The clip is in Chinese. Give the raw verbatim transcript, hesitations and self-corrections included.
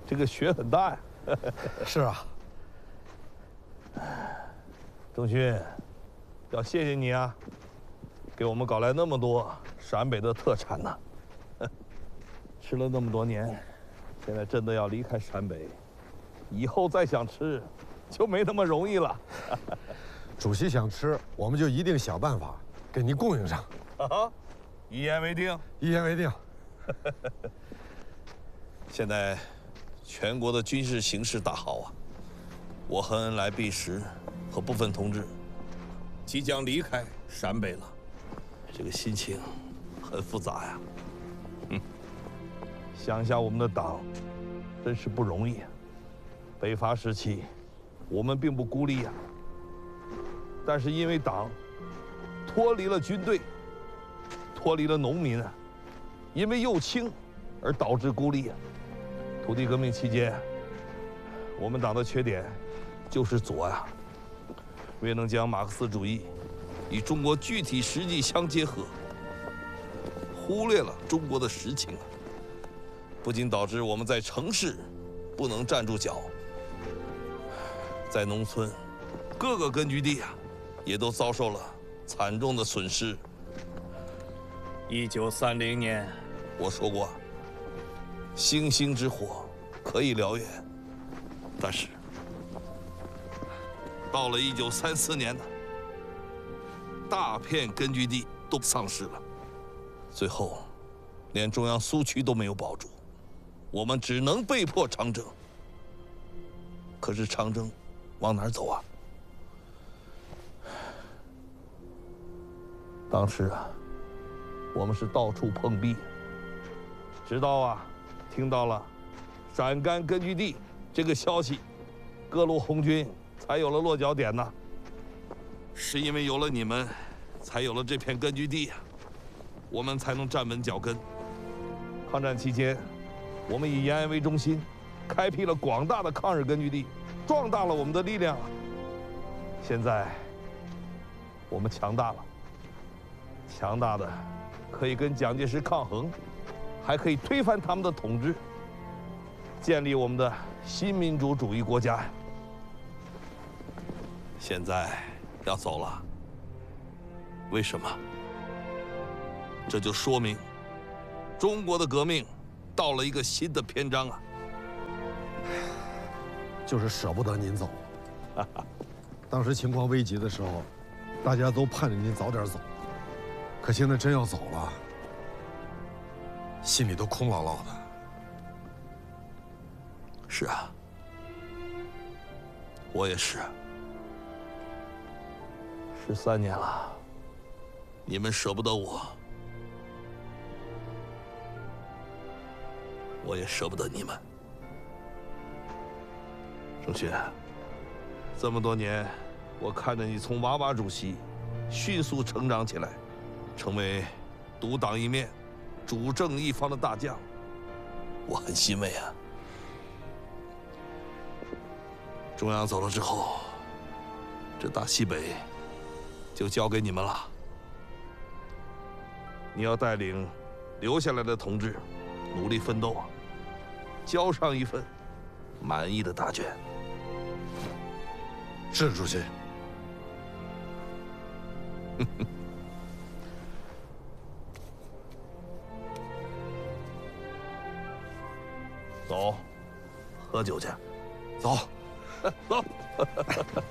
这个雪很大呀。 是啊， 郑勋，要谢谢你啊，给我们搞来那么多陕北的特产呢。吃了那么多年，现在真的要离开陕北，以后再想吃，就没那么容易了。 主席想吃，我们就一定想办法给您供应上。 啊，一言为定。 一言为定。 现在全国的军事形势大好啊，我和恩来弼实和部分同志即将离开陕北了，这个心情很复杂呀。嗯，想想我们的党，真是不容易啊。北伐时期，我们并不孤立呀，但是因为党脱离了军队，脱离了农民啊，因为右倾而导致孤立啊。土地革命期间，我们党的缺点就是左呀，未能将马克思主义与中国具体实际相结合，忽略了中国的实情啊，不仅导致我们在城市不能站住脚，在农村各个根据地啊，也都遭受了惨重的损失。一九三零年，我说过，星星之火可以燎原，但是到了一九三四年呢，大片根据地都丧失了，最后连中央苏区都没有保住，我们只能被迫长征。可是长征往哪儿走啊？当时啊，我们是到处碰壁，直到啊听到了陕甘根据地这个消息，各路红军才有了落脚点呢。是因为有了你们，才有了这片根据地呀，我们才能站稳脚跟。抗战期间，我们以延安为中心，开辟了广大的抗日根据地，壮大了我们的力量啊。现在我们强大了，强大的可以跟蒋介石抗衡，还可以推翻他们的统治，建立我们的新民主主义国家。现在要走了，为什么？这就说明中国的革命到了一个新的篇章啊！ 就是舍不得您走。当时情况危急的时候，大家都盼着您早点走，可现在真要走了，心里都空落落的。 是啊，我也是。十三年了，你们舍不得我，我也舍不得你们。郑勋，这么多年，我看着你从娃娃主席迅速成长起来，成为独当一面、主政一方的大将，我很欣慰啊。中央走了之后，这大西北就交给你们了。你要带领留下来的同志努力奋斗啊，交上一份满意的答卷。 是主席。 走，喝酒去。 走。 走。